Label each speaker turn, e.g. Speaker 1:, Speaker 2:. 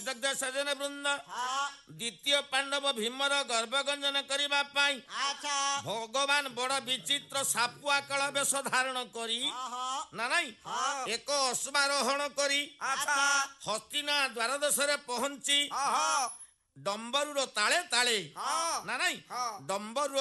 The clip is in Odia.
Speaker 1: ସଜନ ବୃନ୍ଦ
Speaker 2: ହଁ
Speaker 1: ଦ୍ୱିତୀୟ ପାଣ୍ଡବ ଭୀମର ଗର୍ଭଗଞ୍ଜନ କରିବା ପାଇଁ
Speaker 2: ଆଚ୍ଛା
Speaker 1: ଭଗବାନ ବଡ ବିଚିତ୍ର ସାପୁଆ କଳ ବେଶ ଧାରଣ କରି
Speaker 2: ହଁ
Speaker 1: ନା ନାଇଁ
Speaker 2: ହଁ
Speaker 1: ଏକ ଅଶ୍ବାରୋହଣ କରି
Speaker 2: ଆଚ୍ଛା
Speaker 1: ହସ୍ତିନା ଦ୍ୱାରଦେଶରେ ପହଞ୍ଚି
Speaker 2: ହଁ
Speaker 1: ଡମ୍ବରୁର ତାଳେ ତାଳେ
Speaker 2: ହଁ
Speaker 1: ନା ନାଇଁ
Speaker 2: ହଁ
Speaker 1: ଡମ୍ବରୁର